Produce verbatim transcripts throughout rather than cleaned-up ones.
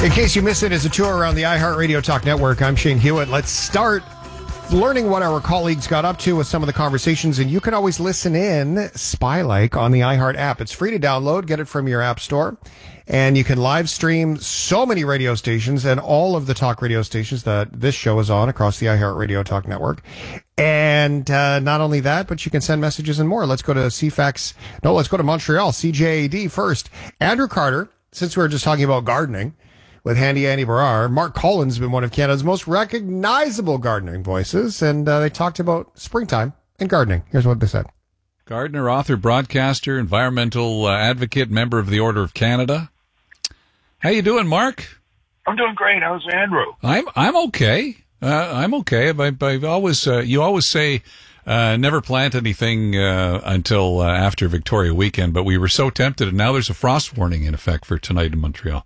In case you missed it, as a tour around the iHeartRadio Talk Network, I'm Shane Hewitt. Let's start learning what our colleagues got up to with some of the conversations, and you can always listen in Spy-like on the iHeart app. It's free to download. Get it from your app store, and you can live stream so many radio stations and all of the talk radio stations that this show is on across the iHeartRadio Talk Network. And uh, not only that, but you can send messages and more. Let's go to C FAX. No, let's go to Montreal, C J A D first. Andrew Carter, since we were just talking about gardening with Handy Andy Barrar, Mark Collins has been one of Canada's most recognizable gardening voices, and uh, they talked about springtime and gardening. Here's what they said. Gardener, author, broadcaster, environmental uh, advocate, member of the Order of Canada. How you doing, Mark? I'm doing great. How's Andrew? I'm I'm okay. Uh, I'm okay. I, I've always uh, you always say uh, never plant anything uh, until uh, after Victoria weekend, but we were so tempted, and now there's a frost warning in effect for tonight in Montreal.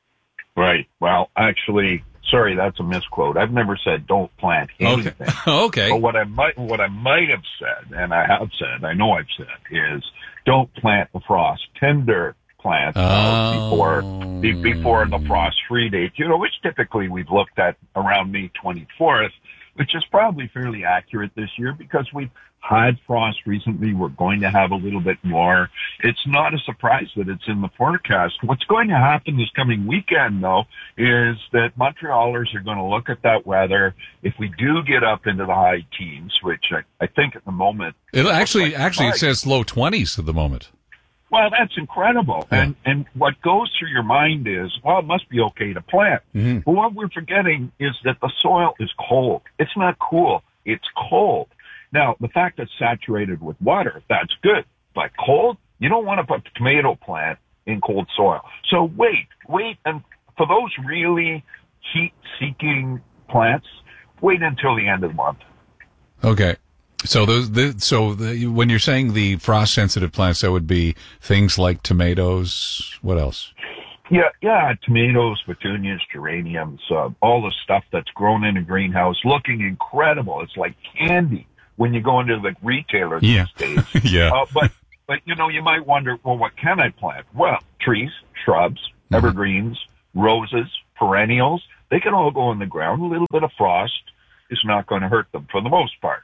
Right. Well, actually, sorry, that's a misquote. I've never said don't plant anything. Okay. okay. But what I might, what I might have said, and I have said, I know I've said, is don't plant the frost tender plants uh, oh. before be, before the frost-free date. You know, which typically we've looked at around May twenty-fourth, which is probably fairly accurate this year because we've had frost recently. We're going to have a little bit more. It's not a surprise that it's in the forecast. What's going to happen this coming weekend, though, is that Montrealers are going to look at that weather. If we do get up into the high teens, which I, I think at the moment... It actually, like actually, high. It says low twenties at the moment. Well, that's incredible. Yeah. And and what goes through your mind is, well, it must be okay to plant. Mm-hmm. But what we're forgetting is that the soil is cold. It's not cool. It's cold. Now, the fact that it's saturated with water, that's good. But cold, you don't want to put a tomato plant in cold soil. So wait, wait. And for those really heat-seeking plants, wait until the end of the month. Okay. So those, the, so the, when you're saying the frost-sensitive plants, that would be things like tomatoes. What else? Yeah, yeah, tomatoes, petunias, geraniums, uh, all the stuff that's grown in a greenhouse, looking incredible. It's like candy when you go into the retailer these yeah. days. yeah. Uh, but, but, you know, you might wonder, well, what can I plant? Well, trees, shrubs, mm-hmm. evergreens, roses, perennials, they can all go in the ground. A little bit of frost is not going to hurt them for the most part.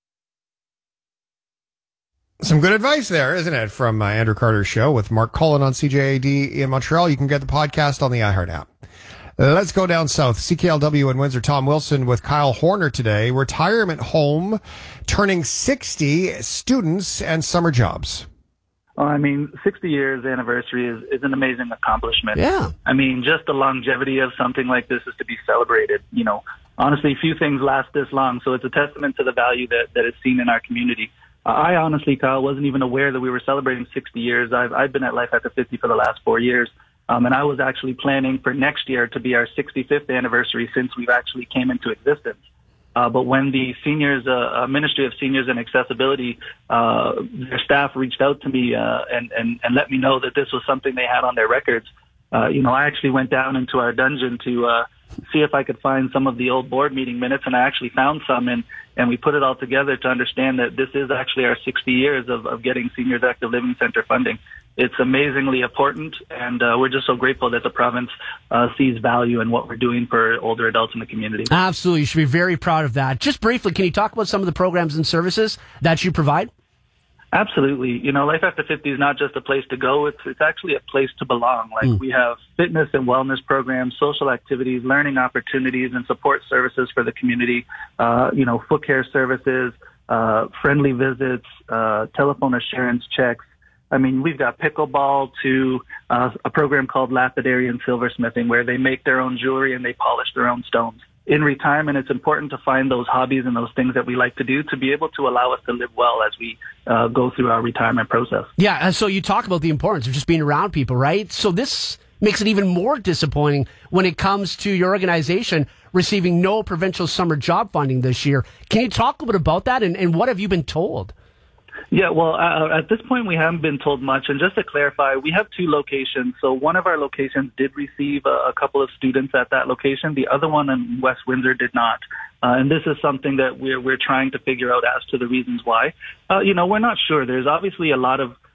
Some good advice there, isn't it, from uh, Andrew Carter's show with Mark Cullen on C J A D in Montreal. You can get the podcast on the iHeart app. Uh, let's go down south. C K L W in Windsor. Tom Wilson with Kyle Horner today. Retirement home turning sixty, students and summer jobs. Well, I mean, sixty years anniversary is, is an amazing accomplishment. Yeah. I mean, just the longevity of something like this is to be celebrated. You know, honestly, few things last this long, so it's a testament to the value that, that is seen in our community. I honestly, Kyle, wasn't even aware that we were celebrating sixty years. I've, I've been at Life After fifty for the last four years, um, and I was actually planning for next year to be our sixty-fifth anniversary since we've actually came into existence. Uh, but when the seniors, uh, uh, Ministry of Seniors and Accessibility, uh, their staff reached out to me uh, and, and, and let me know that this was something they had on their records, uh, you know, I actually went down into our dungeon to uh, see if I could find some of the old board meeting minutes, and I actually found some, and, and we put it all together to understand that this is actually our sixty years of, of getting Seniors Active Living Center funding. It's amazingly important, and uh, we're just so grateful that the province uh, sees value in what we're doing for older adults in the community. Absolutely. You should be very proud of that. Just briefly, can you talk about some of the programs and services that you provide? Absolutely. You know, Life After fifty is not just a place to go. It's it's actually a place to belong. Like mm. we have fitness and wellness programs, social activities, learning opportunities, and support services for the community. Uh, you know, foot care services, uh, friendly visits, uh, telephone assurance checks. I mean, we've got pickleball to uh, a program called Lapidary and Silversmithing, where they make their own jewelry and they polish their own stones. In retirement, it's important to find those hobbies and those things that we like to do to be able to allow us to live well as we uh, go through our retirement process. Yeah, so you talk about the importance of just being around people, right? So this makes it even more disappointing when it comes to your organization receiving no provincial summer job funding this year. Can you talk a bit about that, and, and what have you been told? Yeah, well, uh, at this point, we haven't been told much. And just to clarify, we have two locations. So one of our locations did receive a, a couple of students at that location. The other one in West Windsor did not. Uh, and this is something that we're we're trying to figure out as to the reasons why. Uh, you know, we're not sure. There's obviously a lot of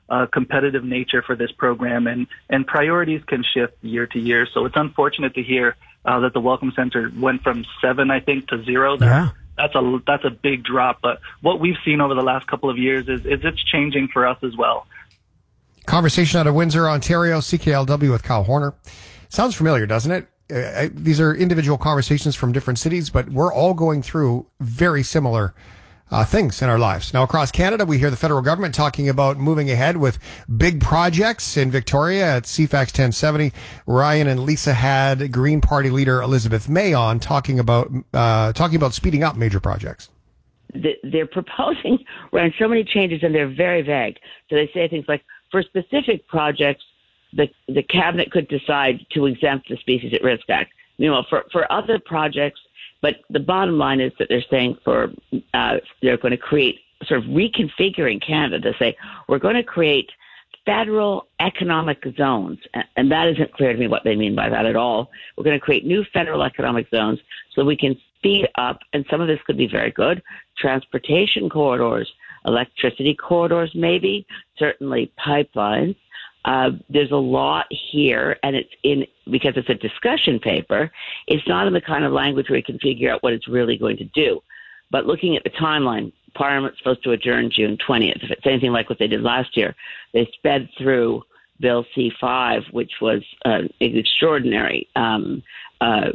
uh, competitive nature for this program, and, and priorities can shift year to year. So it's unfortunate to hear uh, that the Welcome Center went from seven, I think, to zero. Yeah. That's a, that's a big drop. But what we've seen over the last couple of years is, is it's changing for us as well. Conversation out of Windsor, Ontario, C K L W with Kyle Horner. Sounds familiar, doesn't it? Uh, I, these are individual conversations from different cities, but we're all going through very similar uh, things in our lives. Now, across Canada, we hear the federal government talking about moving ahead with big projects. In Victoria at C FAX ten seventy, Ryan and Lisa had Green Party leader Elizabeth May on talking about uh, talking about speeding up major projects. They're proposing around so many changes, and they're very vague. So they say things like, for specific projects, the the cabinet could decide to exempt the Species at Risk Act. Meanwhile, for, for other projects, but the bottom line is that they're saying for uh, they're going to create sort of reconfiguring Canada to say we're going to create federal economic zones, and that isn't clear to me what they mean by that at all. We're going to create new federal economic zones so we can speed up, and some of this could be very good, transportation corridors, electricity corridors, maybe, certainly pipelines. Uh, there's a lot here, and it's in, because it's a discussion paper, it's not in the kind of language where you can figure out what it's really going to do. But looking at the timeline, Parliament's supposed to adjourn June twentieth. If it's anything like what they did last year, they sped through Bill C five, which was uh, an extraordinary um, uh,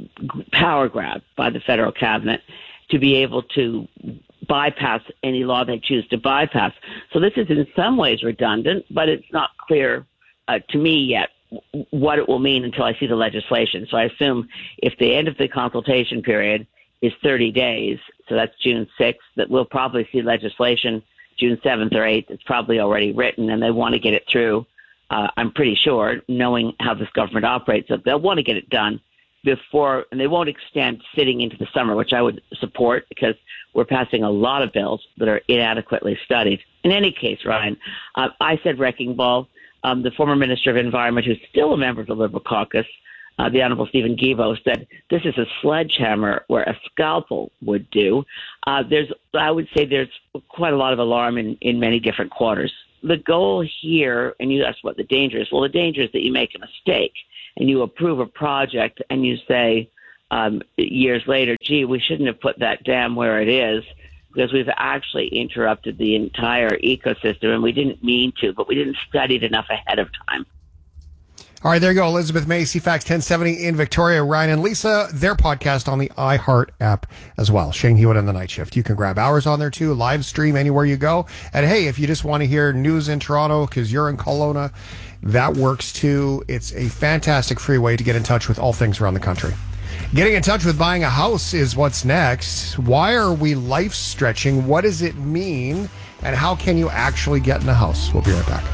power grab by the federal cabinet to be able to bypass any law they choose to bypass. So this is in some ways redundant, but it's not clear uh, to me yet what it will mean until I see the legislation. So I assume if the end of the consultation period is thirty days, so that's June sixth, that we'll probably see legislation June seventh or eighth. It's probably already written, and they want to get it through. Uh, I'm pretty sure, knowing how this government operates, that they'll want to get it done before, and they won't extend sitting into the summer, which I would support because we're passing a lot of bills that are inadequately studied. In any case, Ryan, uh, I said wrecking ball. Um, the former Minister of Environment, who's still a member of the Liberal caucus, uh, the Honourable Stephen Guilbeault, said this is a sledgehammer where a scalpel would do. Uh, there's, I would say there's quite a lot of alarm in, in many different quarters. The goal here, and you asked what the danger is, well, the danger is that you make a mistake and you approve a project and you say um, years later, gee, we shouldn't have put that dam where it is because we've actually interrupted the entire ecosystem, and we didn't mean to, but we didn't study it enough ahead of time. All right, there you go. Elizabeth May, C FAX ten seventy in Victoria. Ryan and Lisa, their podcast on the iHeart app as well. Shane Hewitt and the Night Shift. You can grab ours on there too, live stream anywhere you go. And hey, if you just want to hear news in Toronto because you're in Kelowna, that works too. It's a fantastic free way to get in touch with all things around the country. Getting in touch with buying a house is what's next. Why are we life stretching? What does it mean? And how can you actually get in a house? We'll be right back.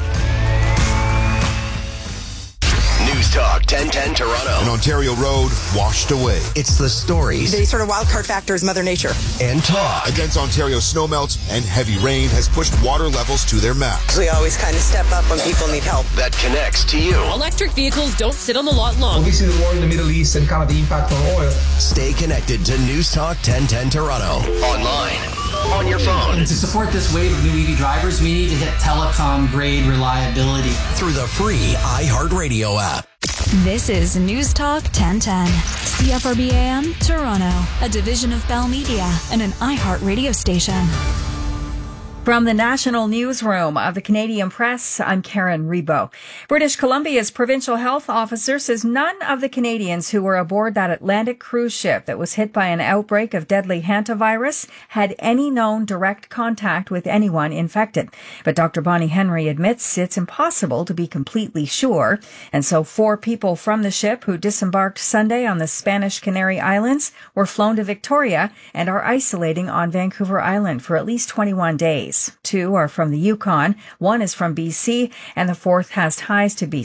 News Talk ten ten Toronto. An Ontario road washed away. It's the stories. The sort of wild card factor is Mother Nature. And talk. Against Ontario snowmelt and heavy rain has pushed water levels to their max. We always kind of step up when people need help. That connects to you. Electric vehicles don't sit on the lot long. Obviously, the war in the Middle East and kind of the impact on oil. Stay connected to News Talk ten ten Toronto. Online. On your phone. And to support this wave of new E V drivers, we need to hit telecom-grade reliability. Through the free iHeartRadio app. This is News Talk ten ten. C F R B A M, Toronto. A division of Bell Media and an iHeart radio station. From the National Newsroom of the Canadian Press, I'm Karen Rebo. British Columbia's provincial health officer says none of the Canadians who were aboard that Atlantic cruise ship that was hit by an outbreak of deadly hantavirus had any known direct contact with anyone infected. But Doctor Bonnie Henry admits it's impossible to be completely sure. And so four people from the ship who disembarked Sunday on the Spanish Canary Islands were flown to Victoria and are isolating on Vancouver Island for at least twenty-one days. Two are from the Yukon, one is from B C, and the fourth has ties to B C.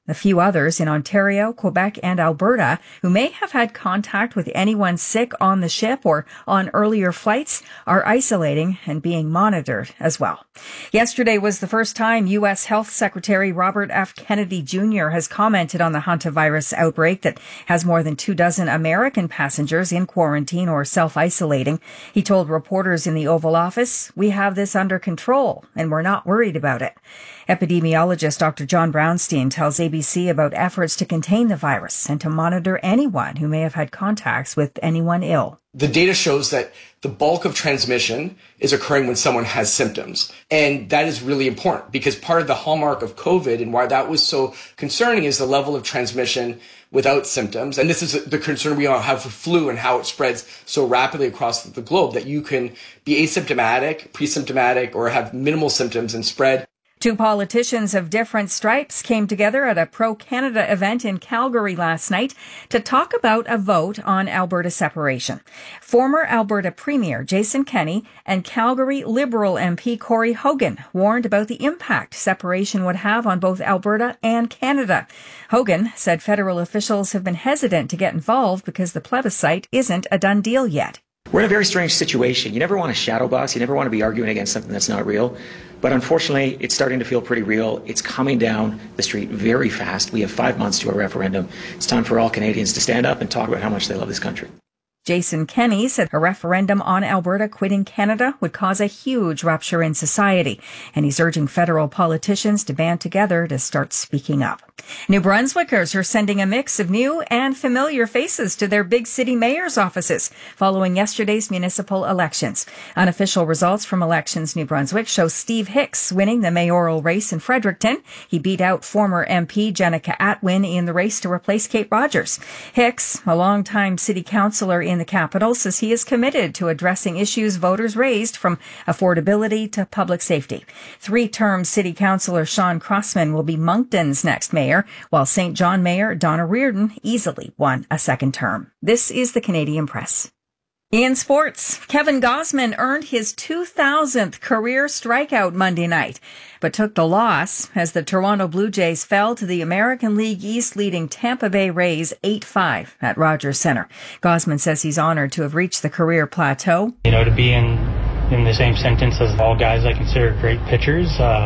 A few others in Ontario, Quebec, and Alberta who may have had contact with anyone sick on the ship or on earlier flights are isolating and being monitored as well. Yesterday was the first time U S Health Secretary Robert F. Kennedy Junior has commented on the hantavirus outbreak that has more than two dozen American passengers in quarantine or self-isolating. He told reporters in the Oval Office, "We have this under control and we're not worried about it." Epidemiologist Doctor John Brownstein tells A B C about efforts to contain the virus and to monitor anyone who may have had contacts with anyone ill. The data shows that the bulk of transmission is occurring when someone has symptoms. And that is really important because part of the hallmark of COVID and why that was so concerning is the level of transmission without symptoms. And this is the concern we all have for flu and how it spreads so rapidly across the globe that you can be asymptomatic, pre-symptomatic, or have minimal symptoms and spread. Two politicians of different stripes came together at a pro-Canada event in Calgary last night to talk about a vote on Alberta separation. Former Alberta Premier Jason Kenney and Calgary Liberal M P Corey Hogan warned about the impact separation would have on both Alberta and Canada. Hogan said federal officials have been hesitant to get involved because the plebiscite isn't a done deal yet. We're in a very strange situation. You never want to shadow box. You never want to be arguing against something that's not real. But unfortunately, it's starting to feel pretty real. It's coming down the street very fast. We have five months to a referendum. It's time for all Canadians to stand up and talk about how much they love this country. Jason Kenney said a referendum on Alberta quitting Canada would cause a huge rupture in society, and he's urging federal politicians to band together to start speaking up. New Brunswickers are sending a mix of new and familiar faces to their big city mayor's offices following yesterday's municipal elections. Unofficial results from Elections New Brunswick show Steve Hicks winning the mayoral race in Fredericton. He beat out former M P Jenica Atwin in the race to replace Kate Rogers. Hicks, a longtime city councillor in the capital, says he is committed to addressing issues voters raised from affordability to public safety. Three-term city councillor Sean Crossman will be Moncton's next mayor, while Saint John Mayor Donna Reardon easily won a second term. This is the Canadian Press. In sports, Kevin Gausman earned his two thousandth career strikeout Monday night, but took the loss as the Toronto Blue Jays fell to the American League East leading Tampa Bay Rays eight five at Rogers Center. Gausman says he's honored to have reached the career plateau. You know, to be in, in the same sentence as all guys I consider great pitchers,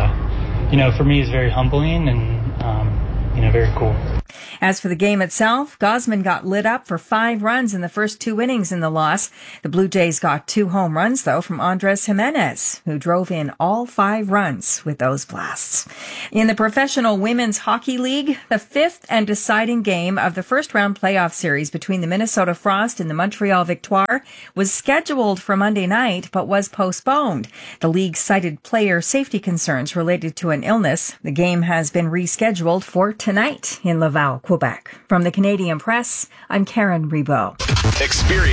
uh, you know, for me is very humbling and, um, you know, very cool. As for the game itself, Gausman got lit up for five runs in the first two innings in the loss. The Blue Jays got two home runs, though, from Andres Jimenez, who drove in all five runs with those blasts. In the Professional Women's Hockey League, the fifth and deciding game of the first-round playoff series between the Minnesota Frost and the Montreal Victoire was scheduled for Monday night, but was postponed. The league cited player safety concerns related to an illness. The game has been rescheduled for tonight in Laval, Quebec. From the Canadian Press, I'm Karen Rebo. Experience